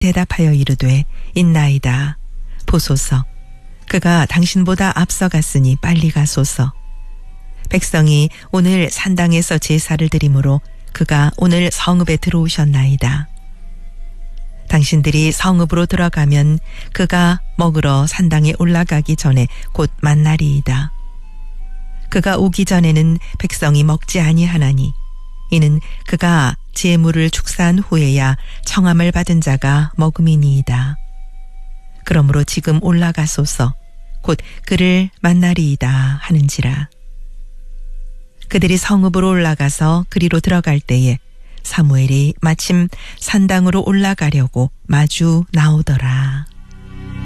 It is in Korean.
대답하여 이르되 있나이다. 보소서. 그가 당신보다 앞서갔으니 빨리 가소서. 백성이 오늘 산당에서 제사를 드리므로 그가 오늘 성읍에 들어오셨나이다. 당신들이 성읍으로 들어가면 그가 먹으러 산당에 올라가기 전에 곧 만나리이다. 그가 오기 전에는 백성이 먹지 아니하나니 이는 그가 제물을 축사한 후에야 청함을 받은 자가 먹음이니이다. 그러므로 지금 올라가소서. 곧 그를 만나리이다 하는지라. 그들이 성읍으로 올라가서 그리로 들어갈 때에 사무엘이 마침 산당으로 올라가려고 마주 나오더라.